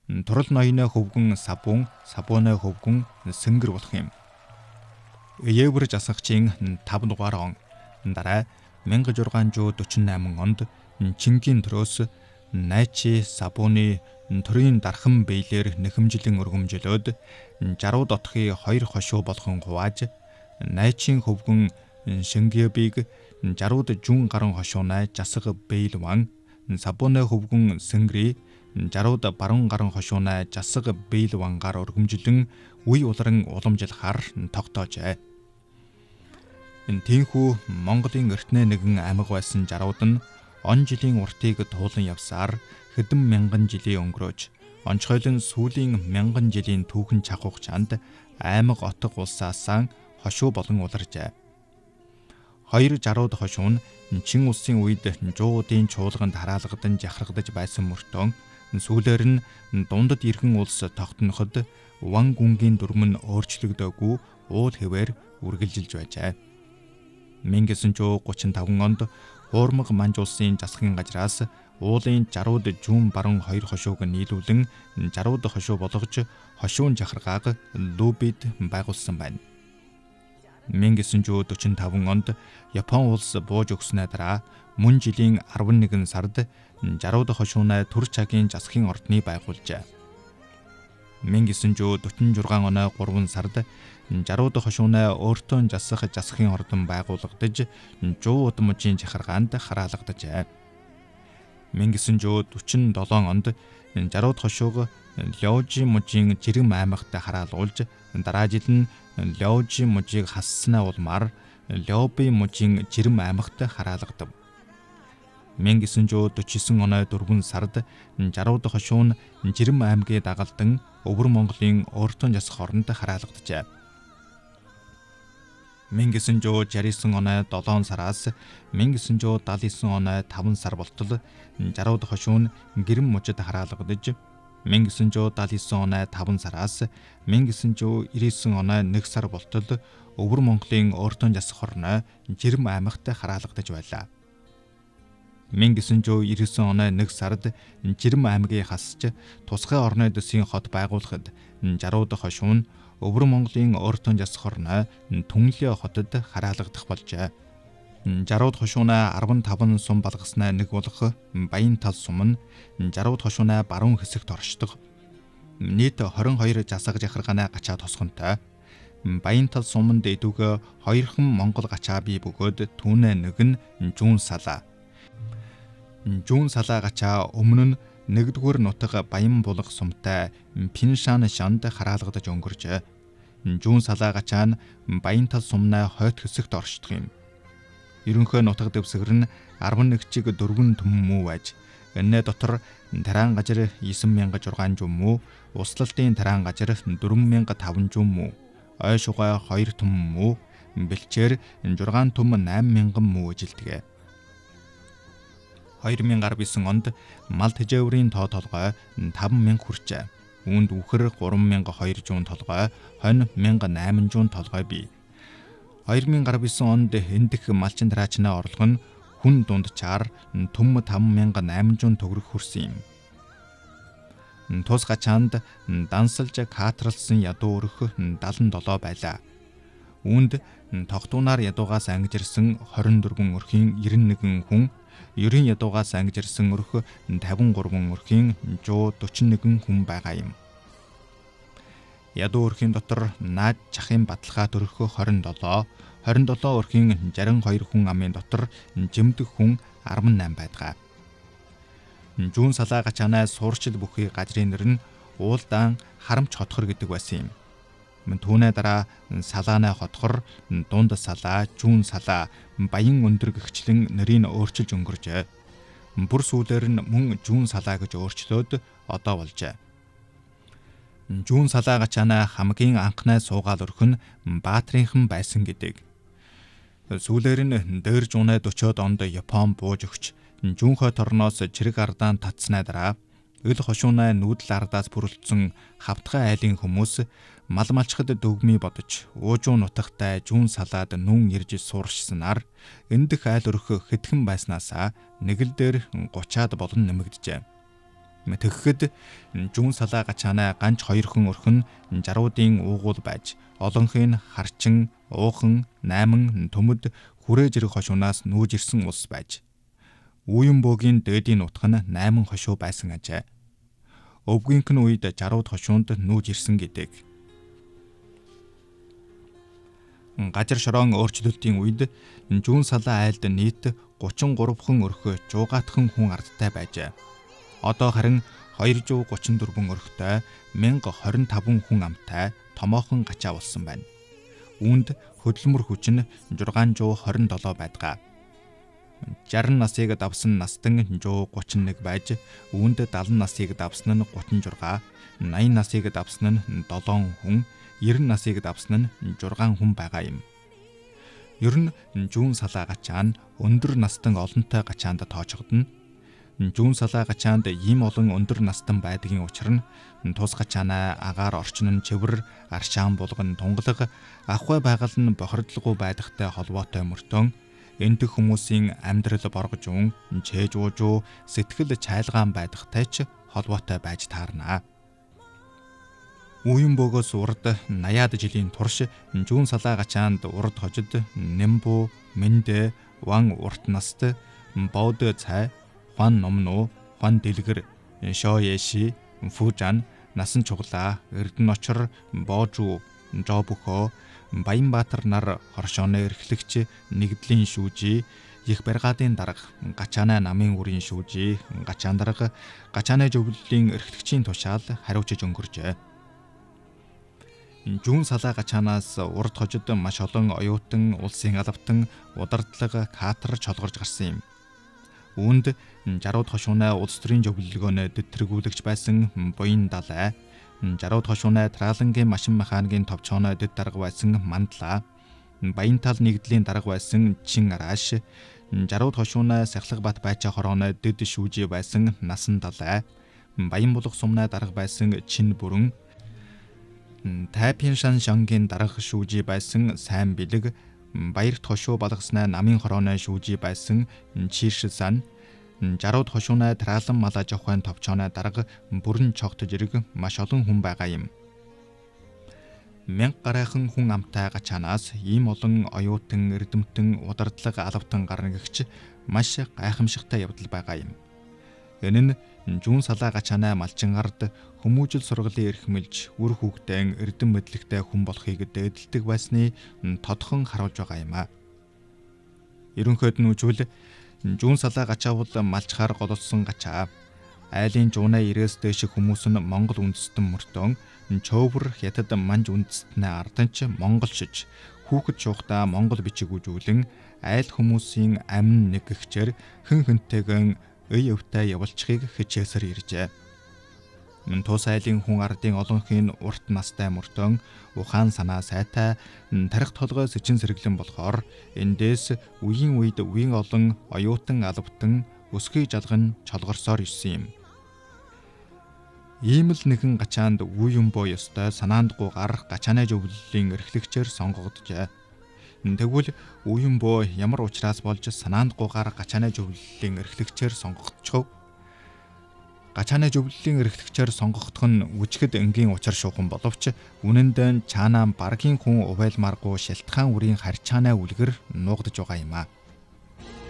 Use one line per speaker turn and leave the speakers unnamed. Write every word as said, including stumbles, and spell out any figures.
Турал ноёны хөвгөн сабун, сабууны хөвгөн сэнгэр болох юм. Ээвэр засагчийн тав дугаар он дараа мянга зургаан зуун дөрвөн восемь онд Чингийн төрөөс Найчи сабууны төрийн дархан биелэр нэхэмжлэн өргөмжлөөд жаруу дотхын хоёр хошуу болгон хувааж Найчин хөвгөн Шингэбиг жарууд жун гарan хошуунай жасаг бейлван сабууны хөвгөн сэнгри жарууд баруун гарan хошуунай жасаг бейлвангаар өргөмжлөн үе улран уламжлахаар тогтоожээ. Тийхүү Монголын эртнээ нэгэн аймаг байсан жарууд нь он жилийн уртыг туулан явсаар хэдэн мянган жилийн өнгөрөөж онцгойлон сүүлийн мянган жилийн түүхэн чахуугчаанд аймаг отго улсаасаа хошуу болон уларжээ. Хоёр жарууд хошуу нь Чин улсын үед жуудын чуулганд хараалгадан жахрагдаж байсан мөртөө сүүлээр нь дундад иргэн улс тогтноход Ван гүнгийн дүрм нь өөрчлөгдөөгүй уул хэвээр үргэлжилж байжээ. мянга девятьсот тридцать пять онд Хуурмаг Манж улсын засгийн газраас уулын жарууд жүүн баруун хоёр хошууг нийлүүлэн жарууд хошуу болгож хошуун жахаргааг Лүбид байгуулсан байна. мянга девятьсот quaranta пять онд Япон улс бууж өгснөө дараа мөн жилийн арван нэгэн сард жарууд хошуунай төр цагийн засгийн ордны байгуулжээ. мянга девятьсот quaranta шесть оны гурван сард жарууд хошуунай өөртөө засах засгийн ордон байгуулагдаж жуу удмжийн жахаргаанд хараалгадажээ. мянга девятьсот quaranta seven онд жарууд хошууг Лёжи мужийн жирэм аймагт хараалуулж дараа жил нь Лёжи мужийг хасснаа улмаар Лёби мужийн жирэм аймагт хараалгадав. мянга девятьсот quaranta девять оны дөрвөн сард жарууд хошуу нь жирэм аймгийн дагалдан Өвөр Монголын өөртөө засах орнд хараалгаджээ. мянга девятьсот шестьдесят девять оны долоон сараас мянга девятьсот семьдесят девять оны таван сар болтол жарууд хошуу нь Гэрэм мужид хараалгадаж мянга девятьсот семьдесят девять оны таван сараас мянга девятьсот девяносто девять оны нэг сар болтол Өвөр Монголын өөртөө засах орны Жирэм аймагт хараалгадаж байлаа. мянга девятьсот девяносто девять оны нэг сард Жирэм аймгийг хасч тусгай орны дэсийн хот байгуулахад жарууд хошуу нь Өвөр Монголын өөртөө засах орны Түнлээ хотод хараалгадах болжээ. жарууд хошуунаа арван таван сум балгаснаа нэг болох Баян тал сум нь жарууд хошуунаа баруун хэсэгт оршдог. Нийт двадцать two засаг жахаргааны гачаа тосгонтой. Баян тал суманд эдүгэ хоёрхан Монгол гачаа бий бөгөөд түүнээ нэг нь Жүүн салаа. Жүүн салаа гачаа өмнө нь нэгдүгээр нутаг Баян булга сумтай Пиншан шанд хараалгадаж өнгөржээ. Жүүн салаа гачаа нь Баян тал сумнаа хойд хэсэгт оршдог юм. Ерөнхий нутаг дэвсгэр нь арван нэг чиг дөрвөн түмэн мүү байж, энэ дотор тараан гажир девять мянга шуксан мүү, услалтын тараан гажир four мянга five hundred мүү, ой шугай two түмэн мүү, бэлчээр six түмэн eight мянган мүү ижилдэг. two thousand nine онд мал тэжээврийн тоо толгой five мянга хүрчээ. Үүнд үхэр three мянга two hundred толгой, хонь one мянга eight hundred толгой бий. two thousand nine онд эндэх малчин тараачны орлого нь хүн дунджаар түм five мянга eight hundred төгрөг хүрсэн юм. Тус гачаанд дансалж каатралсан ядуу өрх seventy-seven байлаа. Үүнд тогтуунаар ядуугаас ангижирсан twenty-four өрхийн ninety-one хүн, ерийн ядуугаас ангижирсан өрх fifty-three өрхийн one hundred forty-one хүн байгаа юм. Ядуу өрхийн дотор наад чахын баталгаа төрөх twenty-seven, twenty-seven өрхийн sixty-two хүн амын дотор жимдэх хүн eighty-eight байдаг. Жүүн салаа гачаанаа суурчил бүхий газрын нэр нь Уулдаан Харамч хотхор гэдэг байсан юм. Түүнээ дараа салаанаа хотхор, дунд салаа, Жүүн салаа, Баян өндөр гэгчлэн нэрийг өөрчилж өнгөржээ. Бүр сүүлээр нь мөн Жүүн салаа гэж өөрчлөөд одоо болжээ. Жүүн салаа гачаанаа хамгийн анхнаа суугаал өрхөн Баатрийнхан байсан гэдэг. Сүүлээр нь дээр жуунаа forty онд Япон бууж өгч Жүүнхой торноос чирэг ардаан татснаа дараа өл хошуунаа нүүдэл ардаас бүрэлдсэн хавтгай айлын хүмүүс мал малчхад дөгмий бодож уужуу нутагтай Жүүн салаад нүүн ирж сууршсанаар эндэх айл өрх хэдхэн байснаасаа нэг л дээр thirty-аад болон нэмэгдэжээ. Тэгэхэд зүүн салаа гачаанаа ганц хоёр хүн өрхөн жаруудын уугуул байж олонхын харчин, уухан, найман төмөд хүрээ зэрэг хошуунаас нүүж ирсэн улс байж Үеийн бөөгийн дээдийн нутг нь найман хошуу байсан ажээ. Өвгийнхэн үед жарууд хошуунд нүүж ирсэн гэдэг. Газар шороон өөрчлөлтийн үед зүүн салаа айлд нийт гучин гурав хүн өрхөө жуугаатхан хүн ардтай байжээ. Одоо харин хоёр зуун гучин дөрвөн өрхтэй мянга хорин таван хүн амтай томоохон гачаа болсон байна. Үүнд хөдөлмөр хүч нь шүгään зуун хорин долоо байдаг. шаран насыг давсан настан зуун гучин нэг байж, үүнд далан насыг давсан нь гучин шугаа, наян насыг давсан нь долоон хүн, ерөн насыг давсан нь шугaan хүн байгаа юм. Ер нь зүүн салаа гачаа нь өндөр настан олонтой гачаанд тоочгодно. Зүүн салаа гачаанд ийм олон өндөр настан байдгийн учир нь тус гачаанаа агаар орчин нь чивэр, аршаан булган тунгалаг, ахуй байгаль нь бохирдлого байдагтай холбоотой мөртөн энтэг хүмүүсийн амьдрал боргож уун, чээж уужуу, сэтгэл чайлгаан байдагтай ч холбоотой байж таарна. Үеийн бөгөөс урд наяад жилийн турш зүүн салаа гачаанд урд хожид Нэмбу, Мэндэ, Ван урт наст, Боод цай, Хуан номноо, Хуан дэлгэр, Шоеши, Фужан, насан чуглаа, Эрдэнэ очор, Боожу, Жобөхөө, Баянбаатар нар хоршооны эрхлэгч нэгдлийн шүүжи, их баргаадын дарга, гачаанаа намын үрийн шүүжи, гачаан дарга, гачааны зөвлөлийн эрхлэгчийн тушаал хариуцж өнгөржээ. Зүүн салаа гачаанаас урд хожид маш олон оюутан, улсын алавтан, удардлага, катар чолгорж гарсан юм. Үүнд жарууд хошуунаа улс төрийн зөвлөлгөөнө дэвтэргүүлэгч байсан Буян Далай, жарууд хошуунаа Траалангийн машин механикийн товчооно дэд дарга байсан Мандлаа, Баянтал нэгдлийн дарга байсан Чин Арааш, жарууд хошуунаа Сахлах-бат байчаа хорооно дэд шүүжи байсан Насан Далай, Баянбулах сумнаа дарга байсан Чин Бүрэн, Тайпин шан шангийн дарга шүүжи байсан Сайн Бэлэг, Баярт хошуу балгаснаа намын хорооно шүүжи байсан Чишсан, жарууд хошуунаа Траалан малаа жохайн товчооно дарга бүрэн чогт зэрэг маш олон хүн байгаа юм. Мянга гарайхан хүн амтай гачаанаас ийм олон оюутан, эрдэмтэн, удардлага алавтан гарна гэгч маш гайхамшигтай явдал байгаа юм. Энэ нь зүүн салаа гачаанаа малчин ард хүмүүжил сургалын эрхмэлж, үр хүүхдэн, эрдэм мэдлэгтэй хүн болохыг дээдэлдэг байсны тодхон харуулж байгаа юм а. Ерөнхийд нь үжвэл зүүн салаа гачаа бол малчхаар гололсон гачаа. Айлын жуунаа ирээс дэш хүмүүс нь Монгол үндэстэн мөртөн, чөөвөр хятад манж үндэстнээ арданч монголшиж, хүүхэд шуухтаа монгол бичиг үзүүлэн айл хүмүүсийн амин нэггчээр хэн хөнтэйгэн үй өвтэй явуулчихыг хичээсээр иржээ. Тус айлын хүн ардын олонхын урт настай мөртөн ухаан санаа сайтай тарих толгой сэчин сэргэлэн болохоор эндээс үеийн үед үеийн олон оюутан алавтан өсгий жалган чолгорсоор ирсэн юм. Ийм л нэгэн гачаанд үеийн боо ёстой санаандгүйгээр гачааны зөвлөлийн эрхлэгчээр сонгогджээ. Тэгвэл үеийн боо ямар учраас болж санаандгүйгээр гачааны зөвлөлийн эрхлэгчээр сонгогдчихв? Гачааны зөвлөлийн эрхлэгчээр сонгогдох нь үжигэд энгийн учир шуухан боловч үнэндээ чаанаа баргийн хүн увайлмааргүй шилтгаан үрийн харьчаанаа үлгэр нуугдж байгаа юм а.